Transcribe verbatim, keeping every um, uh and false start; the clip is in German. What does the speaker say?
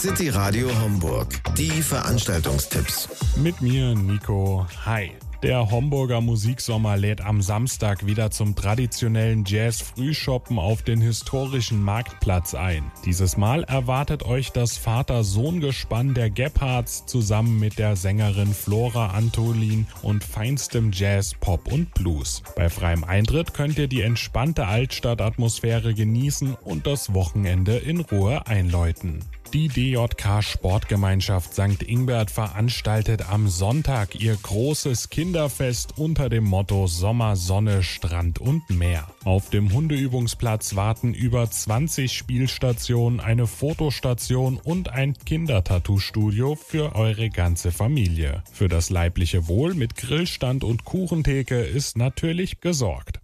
City Radio Homburg. Die Veranstaltungstipps. Mit mir, Nico. Hi. Der Homburger Musiksommer lädt am Samstag wieder zum traditionellen Jazz-Frühshoppen auf den historischen Marktplatz ein. Dieses Mal erwartet euch das Vater-Sohn-Gespann der Gebhards zusammen mit der Sängerin Flora Antolin und feinstem Jazz, Pop und Blues. Bei freiem Eintritt könnt ihr die entspannte Altstadtatmosphäre genießen und das Wochenende in Ruhe einläuten. Die D J K Sportgemeinschaft Sankt Ingbert veranstaltet am Sonntag ihr großes Kinderfest unter dem Motto Sommer, Sonne, Strand und Meer. Auf dem Hundeübungsplatz warten über zwanzig Spielstationen, eine Fotostation und ein Kindertattoo-Studio für eure ganze Familie. Für das leibliche Wohl mit Grillstand und Kuchentheke ist natürlich gesorgt.